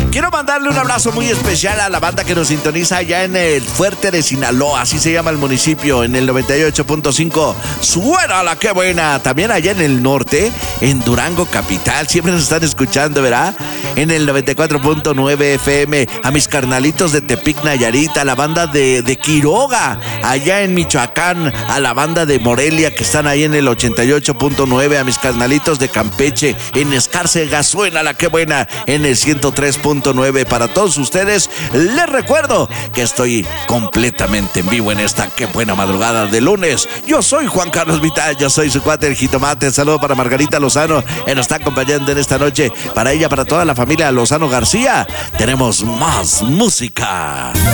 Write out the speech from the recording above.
Quiero mandarle un abrazo muy especial a la banda que nos sintoniza allá en el Fuerte de Sinaloa, así se llama el municipio, en el 98.5. ¡Suena qué buena! También allá en el norte, en Durango capital, siempre nos están escuchando, ¿verdad? En el 94.9 FM, a mis carnalitos de Tepic, Nayarit, a la banda de Quiroga, allá en Michoacán, a la banda de Morelia, que están ahí en el 88.9, a mis carnalitos de Campeche, en Escárcega, suena qué buena, en el 103.9. Para todos ustedes, les recuerdo que estoy completamente en vivo en esta qué buena madrugada de lunes. Yo soy Juan Carlos Vital, yo soy su cuate el Jitomate. Saludo para Margarita Lozano, que nos está acompañando en esta noche. Para ella, para toda la familia Lozano García, tenemos más música.